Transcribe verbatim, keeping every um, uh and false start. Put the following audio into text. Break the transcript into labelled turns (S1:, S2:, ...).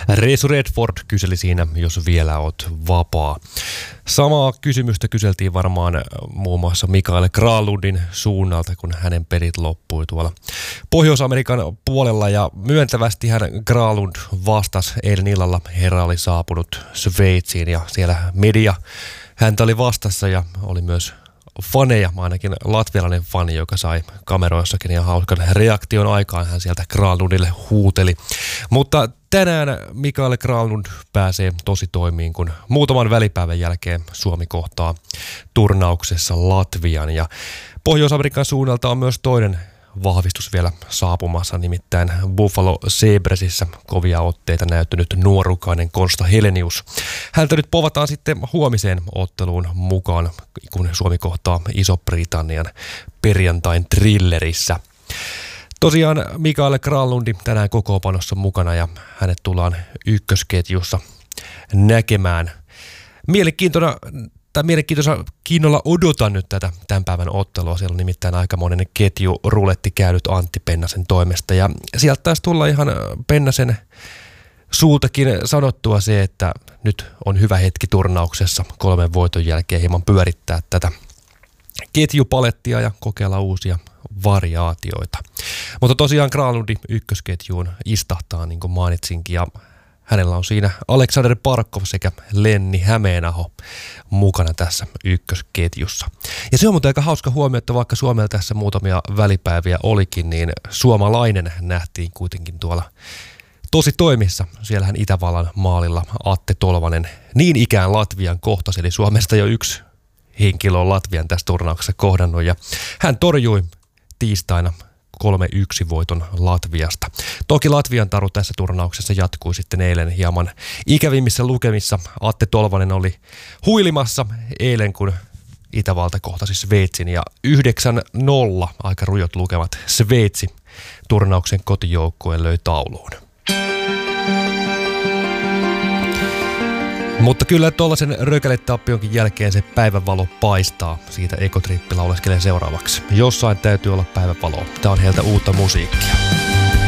S1: Reesu Redford kyseli siinä, jos vielä oot vapaa. Samaa kysymystä kyseltiin varmaan muun muassa Mikael Granlundin suunnalta, kun hänen pelit loppui tuolla Pohjois-Amerikan puolella. Ja myöntävästi hän Granlund vastasi eilen illalla. Herra oli saapunut Sveitsiin ja siellä media häntä oli vastassa ja oli myös faneja, ainakin latvialainen fani, joka sai kameroissakin ja hauskan reaktion aikaan. Hän sieltä Granlundille huuteli. Mutta tänään Mikael Granlund pääsee tosi toimiin, kun muutaman välipäivän jälkeen Suomi kohtaa turnauksessa Latvian. Ja Pohjois-Amerikan suunnalta on myös toinen vahvistus vielä saapumassa, nimittäin Buffalo Sabresissä kovia otteita näyttänyt nuorukainen Konsta Helenius. Häntä nyt povataan sitten huomiseen otteluun mukaan, kun Suomi kohtaa Iso-Britannian perjantain thrillerissä. Tosiaan Mikael Granlundi tänään kokoonpanossa mukana ja hänet tullaan ykkösketjussa näkemään. Mielenkiintoina tai mielenkiintoisella kiinnolla odotan nyt tätä tämän päivän ottelua. Siellä on nimittäin aikamoinen ketju ruletti käynyt Antti Pennasen toimesta. Ja sieltä taisi tulla ihan Pennasen suultakin sanottua se, että nyt on hyvä hetki turnauksessa kolmen voiton jälkeen hieman pyörittää tätä ketjupalettia ja kokeilla uusia variaatioita. Mutta tosiaan Granlundi ykkösketjuun istahtaa, niin kuin mainitsinkin, ja hänellä on siinä Aleksander Barkov sekä Lenni Hämeenaho mukana tässä ykkösketjussa. Ja se on muuten aika hauska huomio, että vaikka Suomella tässä muutamia välipäiviä olikin, niin suomalainen nähtiin kuitenkin tuolla tosi toimissa. Siellähän Itävallan maalilla Atte Tolvanen niin ikään Latvian kohtasi, eli Suomesta jo yksi henkilö on Latvian tässä turnauksessa kohdannut, ja hän torjui tiistaina kolme yksi voiton Latviasta. Toki Latvian taru tässä turnauksessa jatkui sitten eilen hieman ikävimmissä lukemissa. Atte Tolvanen oli huilimassa eilen, kun Itävalta kohtasi Sveitsin, ja yhdeksän nolla aika rujot lukemat Sveitsi turnauksen kotijoukkueen löi tauluun. Mutta kyllä tuollaisen rökäletapionkin jälkeen se päivänvalo paistaa. Siitä Ekotrippi lauleskelee seuraavaksi. Jossain täytyy olla päivänvaloa. Tää on heiltä uutta musiikkia.